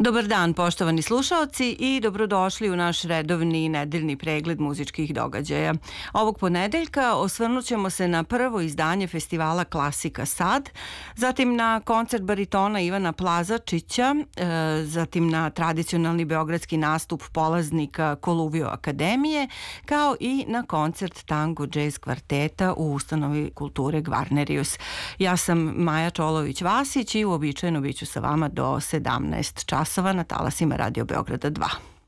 Dobar dan, poštovani slušaoci, i dobrodošli u naš redovni nedeljni pregled muzičkih događaja. Ovog ponedeljka osvrnut ćemo se na prvo izdanje festivala Klasika Sad, zatim na koncert baritona Ivana Plazačića, zatim na tradicionalni beogradski nastup polaznika Koluvio akademije, kao i na koncert tango jazz kvarteta u ustanovi kulture Gvarnerius. Ja sam Maja Čolović-Vasić i uobičajeno biću sa vama do 17 časova na talasima Radio Beograda 2.